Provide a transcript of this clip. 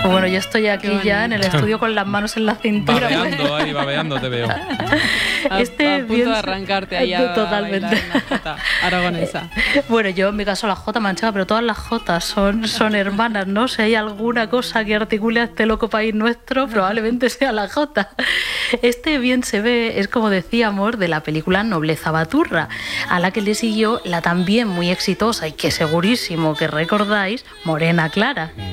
Bueno, yo estoy aquí ya en el estudio con las manos en la cintura. Babeando te veo. A punto de arrancarte ahí totalmente. A bailar en la jota aragonesa. Bueno, yo en mi caso la jota manchega, pero todas las jotas son hermanas, ¿no? Si hay alguna cosa que articule a este loco país nuestro, probablemente sea la jota. Este bien se ve, es como decíamos, de la película Nobleza Baturra, a la que le siguió la también muy exitosa y que segurísimo que recordáis, Morena Clara.